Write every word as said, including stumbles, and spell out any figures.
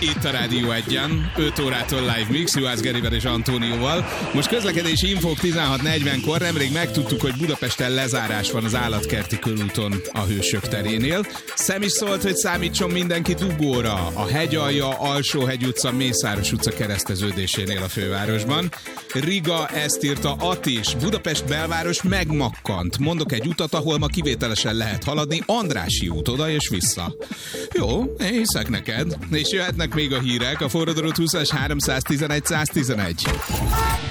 itt a Rádió egyen, öt órától live mix, Juhász Gerivel és Antónióval. Most közlekedési infók tizenhat negyvenkor, nemrég megtudtuk, hogy Budapesten lezárás van az Állatkerti körúton a Hősök terénél. Szem is szólt, hogy számítson mindenki dugóra a Hegyalja, Alsóhegy utca, Mészáros utca kereszteződésénél a fővárosban. Riga, ezt írta Atis, Budapest belváros megmakkant. Mondok egy utat, ahol ma kivételesen lehet haladni, Andrássy út oda és vissza. Jó, én hiszek neked. És jöhetnek még a hírek, a forradalot húszas háromszáztizenegy száztizenegy.